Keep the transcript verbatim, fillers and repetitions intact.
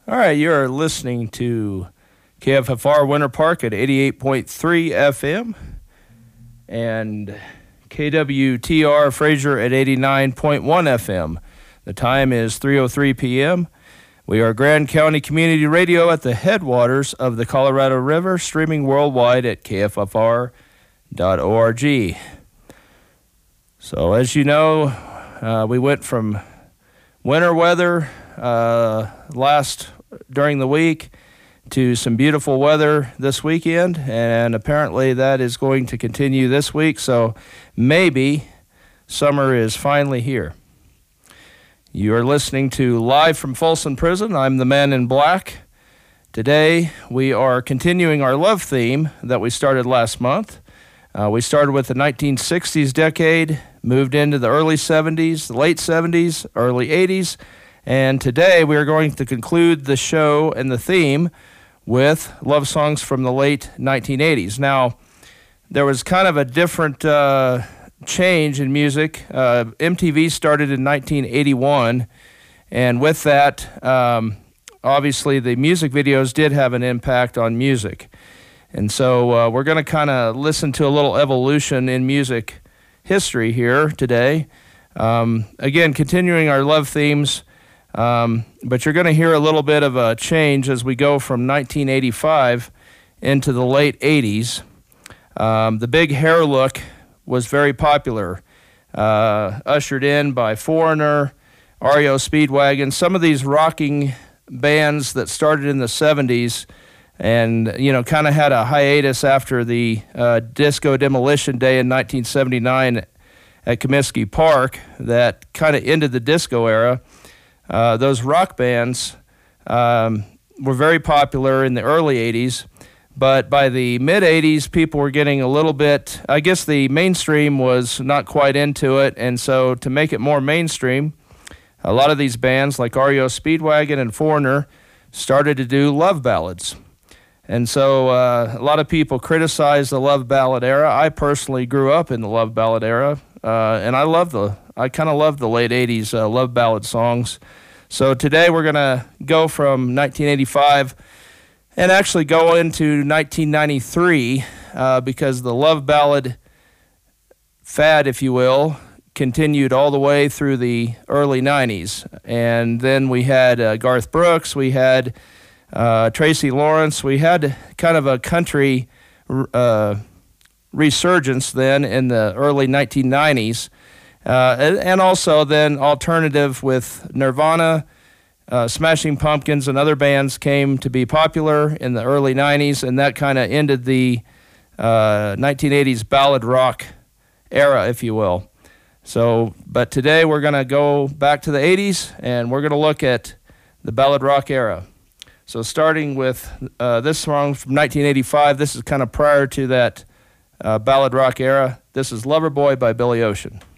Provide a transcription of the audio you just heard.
All right, you're listening to K F F R Winter Park at eighty-eight point three F M and K W T R Fraser at eighty-nine point one F M. The time is three oh three P M We are Grand County Community Radio at the headwaters of the Colorado River, streaming worldwide at K F F R dot org. So as you know, uh, we went from winter weather uh, last during the week to some beautiful weather this weekend, and apparently that is going to continue this week, so maybe summer is finally here. You are listening to Live from Folsom Prison. I'm the Man in Black. Today we are continuing our love theme that we started last month. Uh, we started with the nineteen sixties decade, moved into the early seventies, the late seventies, early eighties, and today we are going to conclude the show and the theme with love songs from the late nineteen eighties. Now, there was kind of a different uh, change in music. Uh, M T V started in nineteen eighty-one, and with that, um, obviously the music videos did have an impact on music. And so uh, we're going to kind of listen to a little evolution in music history here today. Um, again, continuing our love themes. Um, but you're going to hear a little bit of a change as we go from nineteen eighty-five into the late eighties. Um, the big hair look was very popular, uh, ushered in by Foreigner, R E O Speedwagon, some of these rocking bands that started in the seventies and, you know, kind of had a hiatus after the uh, Disco Demolition Day in nineteen seventy-nine at Comiskey Park that kind of ended the disco era. Uh, those rock bands um, were very popular in the early eighties, but by the mid-eighties, people were getting a little bit, I guess the mainstream was not quite into it, and so to make it more mainstream, a lot of these bands like R E O Speedwagon and Foreigner started to do love ballads. And so uh, a lot of people criticize the love ballad era. I personally grew up in the love ballad era, uh, and I love the I kind of love the late eighties uh, love ballad songs. So today we're going to go from nineteen eighty-five and actually go into nineteen ninety-three uh, because the love ballad fad, if you will, continued all the way through the early nineties. And then we had uh, Garth Brooks, we had uh, Tracy Lawrence, we had kind of a country uh, resurgence then in the early nineteen nineties. Uh, and also then alternative with Nirvana, uh, Smashing Pumpkins, and other bands came to be popular in the early nineties, and that kind of ended the uh, nineteen eighties ballad rock era, if you will. So, but today we're going to go back to the eighties, and we're going to look at the ballad rock era. So starting with uh, this song from nineteen eighty-five, this is kind of prior to that uh, ballad rock era. This is Loverboy by Billy Ocean.